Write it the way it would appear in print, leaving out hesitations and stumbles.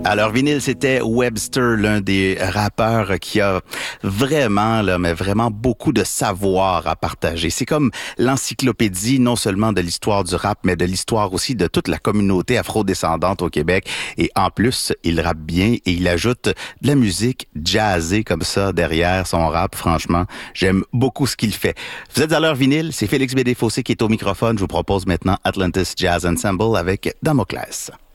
Alors, vinyle, c'était Webster, l'un des rappeurs qui a vraiment, mais vraiment beaucoup de savoir à partager. C'est comme l'encyclopédie, non seulement de l'histoire du rap, mais de l'histoire aussi de toute la communauté afrodescendante au Québec. Et en plus, il rappe bien et il ajoute de la musique jazzée comme ça derrière son rap. Franchement, j'aime beaucoup ce qu'il fait. Vous êtes à l'heure vinyle, c'est Félix Bédé-Fossé qui est au microphone. Je vous propose maintenant Atlantis Jazz Ensemble avec Damoclès.